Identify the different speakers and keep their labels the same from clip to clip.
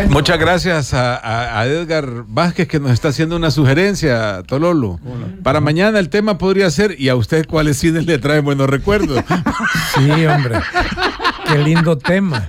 Speaker 1: Muchas gracias a Edgar Vázquez, que nos está haciendo una sugerencia, Tololo. Para mañana el tema podría ser: ¿y a usted cuáles cines le traen buenos recuerdos?
Speaker 2: Sí, hombre. Qué lindo tema.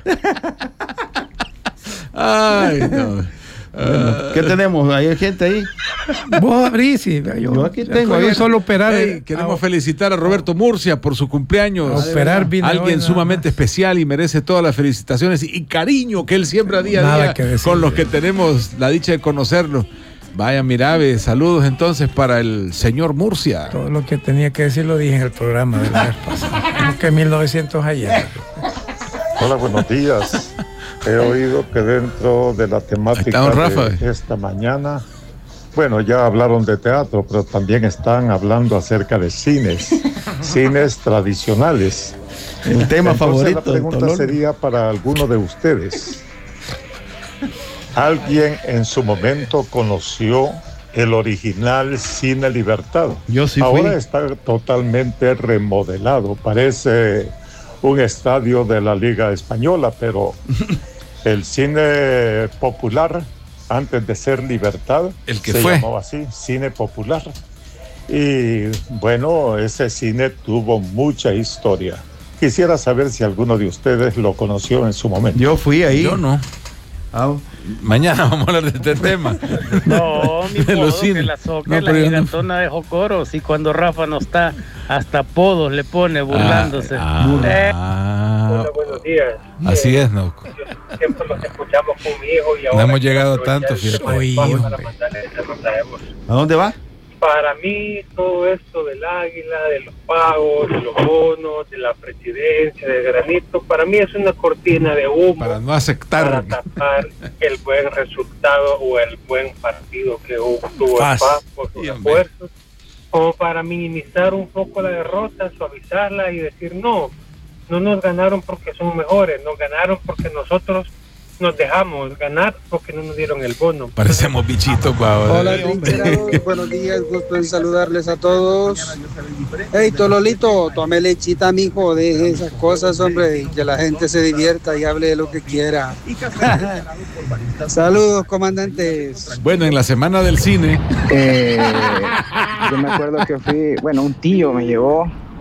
Speaker 1: Ay, no.
Speaker 3: ¿Qué tenemos? ¿Hay gente ahí?
Speaker 2: Vos abrís, sí. Yo
Speaker 3: aquí tengo.
Speaker 2: Yo solo operar.
Speaker 1: Queremos felicitar a Roberto Murcia por su cumpleaños.
Speaker 2: Operar
Speaker 1: alguien sumamente especial y merece todas las felicitaciones y cariño que él siembra día a día con los que tenemos la dicha de conocerlo. Vaya, Mirabe, saludos entonces para el señor Murcia.
Speaker 2: Todo lo que tenía que decir lo dije en el programa de la vez pasada. Como que 1900 ayer.
Speaker 4: Hola, buenos días. He oído que dentro de la temática de esta mañana, bueno, ya hablaron de teatro, pero también están hablando acerca de cines tradicionales.
Speaker 3: El tema favorito.
Speaker 4: La pregunta sería para alguno de ustedes. ¿Alguien en su momento conoció el original Cine Libertad?
Speaker 3: Yo sí
Speaker 4: Ahora
Speaker 3: fui.
Speaker 4: está totalmente remodelado, parece un estadio de la Liga Española, pero el cine popular, antes de ser Libertad,
Speaker 1: el que
Speaker 4: se
Speaker 1: fue
Speaker 4: llamaba así, Cine Popular. Y bueno, ese cine tuvo mucha historia. Quisiera saber si alguno de ustedes lo conoció en su momento.
Speaker 3: Yo fui ahí.
Speaker 1: Yo no. Mañana vamos a hablar de este tema.
Speaker 5: No, mi
Speaker 1: de
Speaker 5: modo,
Speaker 1: los cines.
Speaker 5: que la soca, la gigantona de Jocoros, y cuando Rafa no está, hasta apodos le pone burlándose.
Speaker 6: Hola, buenos días.
Speaker 1: Así es, ¿no?
Speaker 6: Siempre los escuchamos con mi hijo y ahora
Speaker 1: no hemos llegado tanto, fíjate.
Speaker 3: ¿A dónde va?
Speaker 6: Para mí todo esto del águila, de los pagos, de los bonos, de la presidencia, del granito, para mí es una cortina de humo
Speaker 1: para no aceptar,
Speaker 6: para tapar el buen resultado o el buen partido que obtuvo el PAS por sus esfuerzos, o para minimizar un poco la derrota, suavizarla y decir no nos ganaron porque son mejores, nos ganaron porque nosotros nos dejamos ganar porque no nos dieron el bono.
Speaker 1: Parecemos bichitos, ahora.
Speaker 7: Hola, buenos días, gusto en saludarles a todos. Hey, Tololito, tome lechita, mijo, deje esas cosas, hombre, que la gente se divierta y hable de lo que quiera. Saludos, comandantes.
Speaker 1: Bueno, en la semana del cine,
Speaker 8: yo me acuerdo que fui, un tío me llevó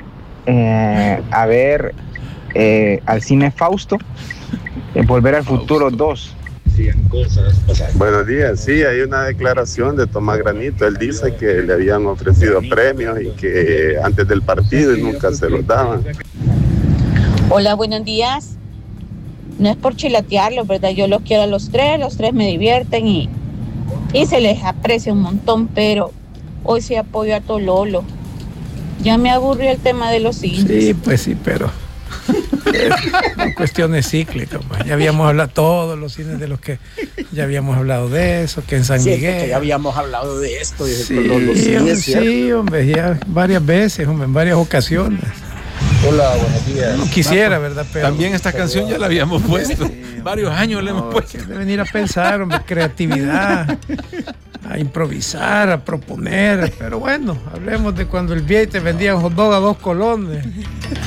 Speaker 8: a ver al cine Fausto, Volver al Futuro 2.
Speaker 9: Buenos días, sí, hay una declaración de Tomás Granito. Él dice que le habían ofrecido premios y que antes del partido y nunca se los daban.
Speaker 10: Hola, buenos días. No es por chilatearlos, ¿verdad? Yo los quiero a los tres me divierten y se les aprecia un montón, pero hoy sí apoyo a Tololo. Ya me aburrió el tema de los cines.
Speaker 2: Sí, pues sí, pero cuestiones cíclicas. Ya habíamos hablado todos los cines de los que ya habíamos hablado de eso, que en San Miguel.
Speaker 11: Que ya habíamos hablado de esto.
Speaker 2: Sí, hombre, ya varias veces, hombre, en varias ocasiones.
Speaker 11: Hola, buenos días.
Speaker 2: No quisiera, ¿verdad? Pero
Speaker 1: también esta canción ya la habíamos puesto. Varios años la hemos puesto.
Speaker 2: Hay que venir a pensar, hombre, creatividad, a improvisar, a proponer. Pero bueno, hablemos de cuando el Vieite vendía hot dog a 2 colones.